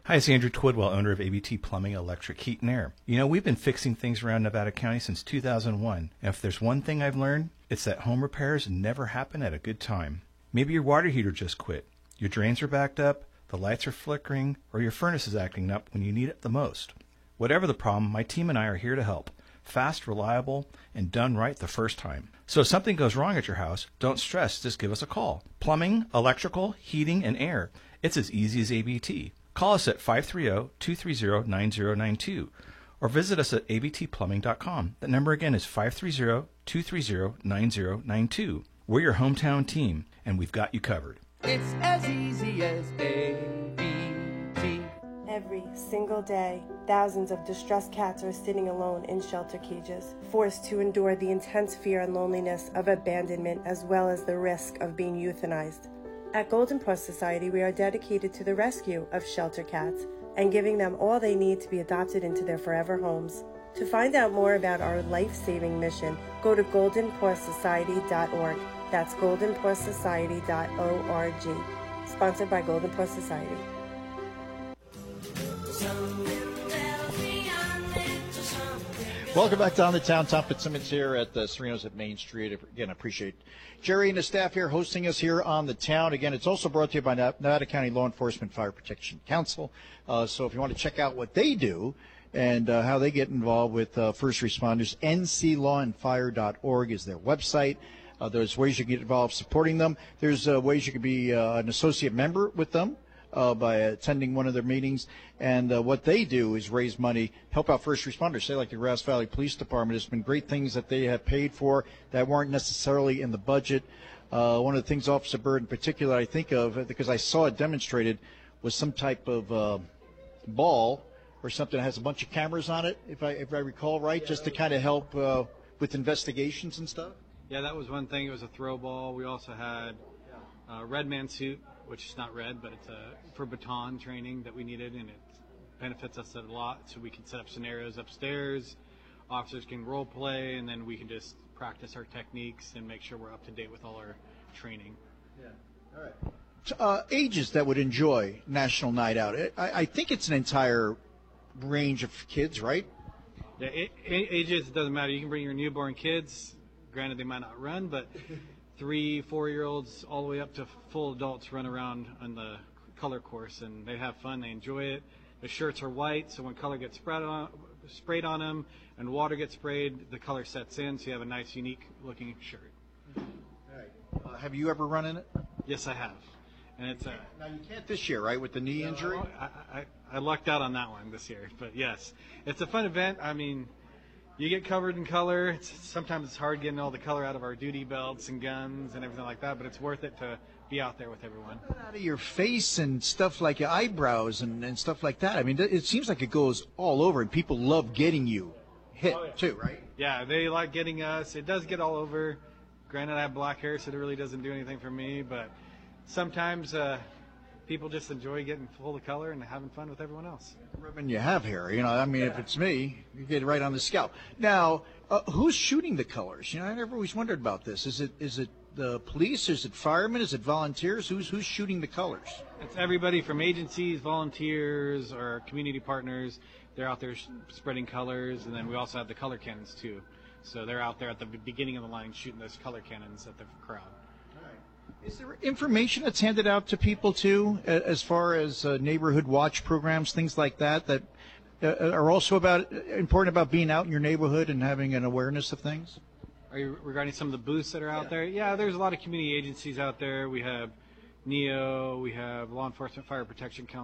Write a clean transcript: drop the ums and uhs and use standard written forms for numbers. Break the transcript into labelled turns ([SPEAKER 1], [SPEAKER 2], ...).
[SPEAKER 1] Hi, it's Andrew Twidwell, owner of ABT Plumbing, Electric, Heat, and Air. You know, we've been fixing things around Nevada County since 2001. And if there's one thing I've learned, it's that home repairs never happen at a good time. Maybe your water heater just quit, your drains are backed up, the lights are flickering, or your furnace is acting up when you need it the most. Whatever the problem, my team and I are here to help. Fast, reliable, and done right the first time. So if something goes wrong at your house, don't stress, just give us a call. Plumbing, electrical, heating, and air. It's as easy as ABT. Call us at 530-230-9092 or visit us at abtplumbing.com. That number again is 530-230-9092. We're your hometown team, and we've got you covered.
[SPEAKER 2] It's as easy as ABT.
[SPEAKER 3] Every single day, thousands of distressed cats are sitting alone in shelter cages, forced to endure the intense fear and loneliness of abandonment as well as the risk of being euthanized. At Golden Cross Society, we are dedicated to the rescue of shelter cats and giving them all they need to be adopted into their forever homes. To find out more about our life-saving mission, go to goldencrosssociety.org. That's goldencrosssociety.org. Sponsored by Golden Cross Society.
[SPEAKER 4] Welcome back to On the Town. Tom Fitzsimmons here at the Serenos at Main Street. Again, I appreciate Jerry and the staff here hosting us here on the town. Again, it's also brought to you by Nevada County Law Enforcement Fire Protection Council. So if you want to check out what they do and how they get involved with first responders, nclawandfire.org is their website. There's ways you can get involved supporting them. There's ways you can be an associate member with them by attending one of their meetings. And what they do is raise money, help out first responders. Say like the Grass Valley Police Department. There's been great things that they have paid for that weren't necessarily in the budget. One of the things Officer Bird in particular I think of, because I saw it demonstrated, was some type of ball or something that has a bunch of cameras on it, if I recall right, just to kind of help with investigations and stuff.
[SPEAKER 5] Yeah, that was one thing. It was a throw ball. We also had a red man suit, which is not red, but it's for baton training that we needed, and it benefits us a lot. So we can set up scenarios upstairs, officers can role play, and then we can just practice our techniques and make sure we're up to date with all our training.
[SPEAKER 4] Yeah, all right. Ages that would enjoy National Night Out. I think it's an entire range of kids, right?
[SPEAKER 5] Yeah, ages, it doesn't matter. You can bring your newborn kids. Granted, they might not run, but 3, 4-year-olds all the way up to full adults run around on the color course, and they have fun. They enjoy it. The shirts are white, so when color gets sprayed on them and water gets sprayed, the color sets in, so you have a nice, unique-looking shirt.
[SPEAKER 4] All right. Have you ever run in it?
[SPEAKER 5] Yes, I have. And it's
[SPEAKER 4] now you can't this year, right, with the knee injury?
[SPEAKER 5] I lucked out on that one this year, but yes, it's a fun event. I mean, you get covered in color. Sometimes it's hard getting all the color out of our duty belts and guns and everything like that, but it's worth it to be out there with everyone.
[SPEAKER 4] Out of your face and stuff like your eyebrows and stuff like that. I mean, it seems like it goes all over, and people love getting you hit too, right?
[SPEAKER 5] Yeah, they like getting us. It does get all over. Granted, I have black hair, so it really doesn't do anything for me, but sometimes people just enjoy getting full of color and having fun with everyone else.
[SPEAKER 4] Ribbon you have here, you know. I mean, if it's me, you get it right on the scalp. Now, who's shooting the colors? You know, I never always wondered about this. Is it the police? Is it firemen? Is it volunteers? Who's shooting the colors?
[SPEAKER 5] It's everybody from agencies, volunteers, or community partners. They're out there spreading colors, and then we also have the color cannons too. So they're out there at the beginning of the line shooting those color cannons at the crowd.
[SPEAKER 4] Is there information that's handed out to people, too, as far as neighborhood watch programs, things like that, that are also important about being out in your neighborhood and having an awareness of things?
[SPEAKER 5] Are you regarding some of the booths that are out there? Yeah, there's a lot of community agencies out there. We have NEO, we have Law Enforcement Fire Protection Council.